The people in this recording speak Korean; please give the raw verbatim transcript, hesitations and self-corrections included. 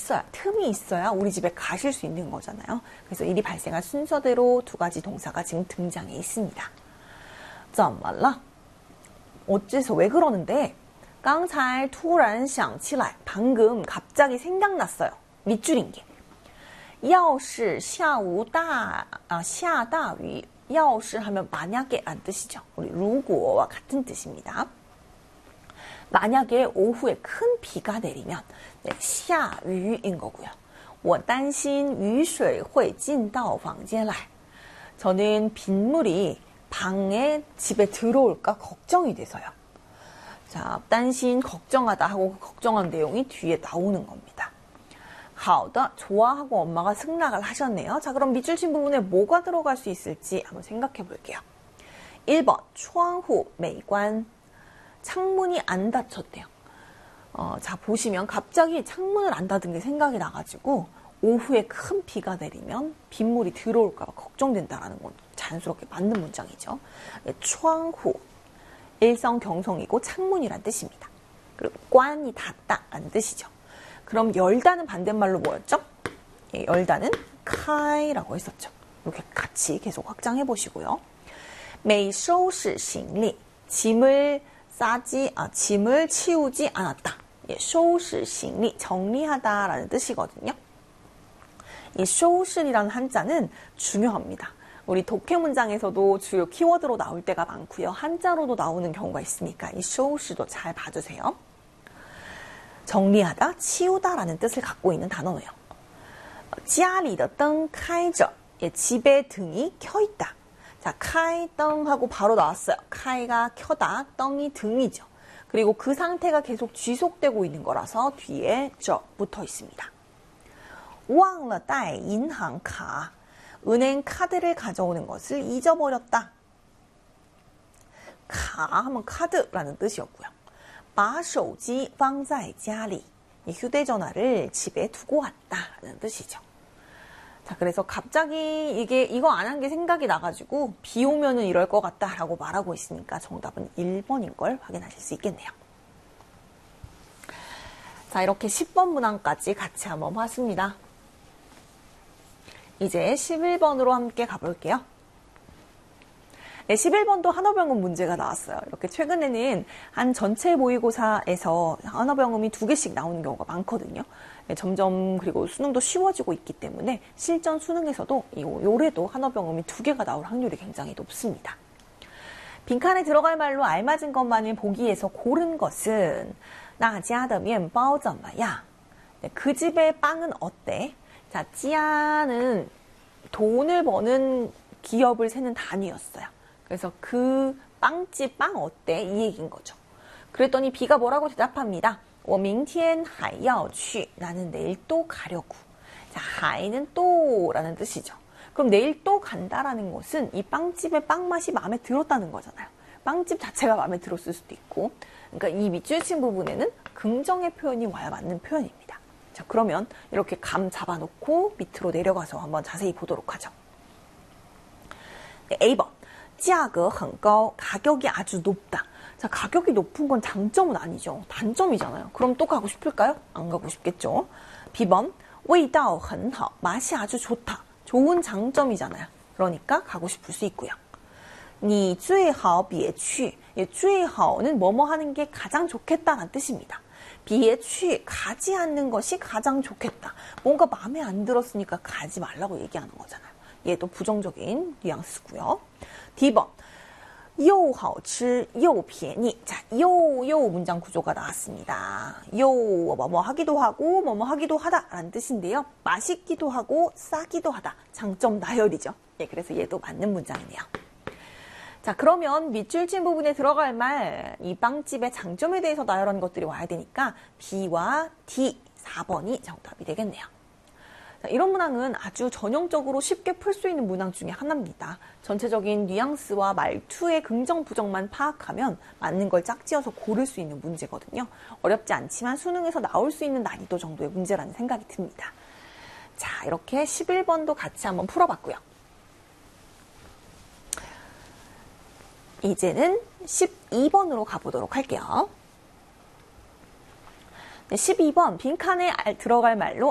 있어야, 틈이 있어야 우리 집에 가실 수 있는 거잖아요. 그래서 일이 발생할 순서대로 두 가지 동사가 지금 등장해 있습니다. 怎么了? 어째서 왜 그러는데? 刚才突然想起来, 방금 갑자기 생각났어요. 밑줄인 게. 要是下午大, 아, 下大雨, 要是 하면 만약에 란 뜻이죠. 우리 如果와 같은 뜻입니다. 만약에 오후에 큰 비가 내리면 네, 下雨인 거고요. 我担心雨水会进到房间来. 저는 빗물이 방에 집에 들어올까 걱정이 돼서요. 자, 担心 걱정하다 하고 걱정한 내용이 뒤에 나오는 겁니다. 好的, 좋아하고 엄마가 승낙을 하셨네요. 자, 그럼 밑줄 친 부분에 뭐가 들어갈 수 있을지 한번 생각해 볼게요. 일 번, 窗户美观. 창문이 안 닫혔대요. 어, 자, 보시면 갑자기 창문을 안 닫은 게 생각이 나가지고 오후에 큰 비가 내리면 빗물이 들어올까 봐 걱정된다라는 건 자연스럽게 맞는 문장이죠. 네, 窗户, 일성 경성이고 창문이란 뜻입니다. 그리고 관이 닫다라는 뜻이죠. 그럼 열다는 반대말로 뭐였죠? 예, 열다는 카이라고 했었죠. 이렇게 같이 계속 확장해 보시고요. 没收拾行李, 짐을 싸지, 아, 짐을 치우지 않았다. 예, 收拾行李, 정리하다라는 뜻이거든요. 이 收拾이라는 한자는 중요합니다. 우리 독해 문장에서도 주요 키워드로 나올 때가 많고요. 한자로도 나오는 경우가 있으니까 이 收拾도 잘 봐주세요. 정리하다, 치우다라는 뜻을 갖고 있는 단어예요. 家里的灯开着, 예, 집에 등이 켜 있다. 자, 카이 灯하고 바로 나왔어요. 카이가 켜다, 灯이 등이죠. 그리고 그 상태가 계속 지속되고 있는 거라서 뒤에 저 붙어 있습니다. 忘了带银行卡, 은행 카드를 가져오는 것을 잊어버렸다. 카 하면 카드라는 뜻이었고요. 把手机放在家里, 휴대전화를 집에 두고 왔다라는 뜻이죠. 자, 그래서 갑자기 이게 이거 안 한 게 생각이 나가지고 비 오면은 이럴 것 같다라고 말하고 있으니까 정답은 일 번인 걸 확인하실 수 있겠네요. 자, 이렇게 십 번 문항까지 같이 한번 봤습니다. 이제 십일 번으로 함께 가볼게요. 네, 십일 번도 한어병음 문제가 나왔어요. 이렇게 최근에는 한 전체 모의고사에서 한어병음이 두 개씩 나오는 경우가 많거든요. 네, 점점 그리고 수능도 쉬워지고 있기 때문에 실전 수능에서도 이 올해도 한어병음이 두 개가 나올 확률이 굉장히 높습니다. 빈칸에 들어갈 말로 알맞은 것만을 보기에서 고른 것은 那家的面包怎么样? 네, 그 집의 빵은 어때? 자, 찌아는 돈을 버는 기업을 세는 단위였어요. 그래서 그 빵집 빵 어때? 이 얘기인 거죠. 그랬더니 B가 뭐라고 대답합니다. 我明天还要去. 나는 내일 또 가려고. 자, 还는 또라는 뜻이죠. 그럼 내일 또 간다라는 것은 이 빵집의 빵 맛이 마음에 들었다는 거잖아요. 빵집 자체가 마음에 들었을 수도 있고. 그러니까 이 밑줄 친 부분에는 긍정의 표현이 와야 맞는 표현입니다. 자, 그러면 이렇게 감 잡아놓고 밑으로 내려가서 한번 자세히 보도록 하죠. 네, A 번. 价格很高, 가격이 아주 높다. 자, 가격이 높은 건 장점은 아니죠. 단점이잖아요. 그럼 또 가고 싶을까요? 안 가고 싶겠죠. B 번, 味道很好, 맛이 아주 좋다. 좋은 장점이잖아요. 그러니까 가고 싶을 수 있고요. 你最好别去, 예, 最好는 뭐뭐 하는 게 가장 좋겠다는 뜻입니다. 别去, 가지 않는 것이 가장 좋겠다. 뭔가 마음에 안 들었으니까 가지 말라고 얘기하는 거잖아요. 얘도 부정적인 뉘앙스고요. D 번, 又好吃又便宜. 자, 又, 又 문장 구조가 나왔습니다. 又 뭐뭐 하기도 하고 뭐뭐 하기도 하다라는 뜻인데요. 맛있기도 하고 싸기도 하다. 장점 나열이죠. 네, 그래서 얘도 맞는 문장이네요. 자, 그러면 밑줄 친 부분에 들어갈 말, 이 빵집의 장점에 대해서 나열한 것들이 와야 되니까 B와 D, 사 번이 정답이 되겠네요. 자, 이런 문항은 아주 전형적으로 쉽게 풀 수 있는 문항 중에 하나입니다. 전체적인 뉘앙스와 말투의 긍정, 부정만 파악하면 맞는 걸 짝지어서 고를 수 있는 문제거든요. 어렵지 않지만 수능에서 나올 수 있는 난이도 정도의 문제라는 생각이 듭니다. 자, 이렇게 십일 번도 같이 한번 풀어봤고요. 이제는 십이 번으로 가보도록 할게요. 네, 십이 번 빈칸에 들어갈 말로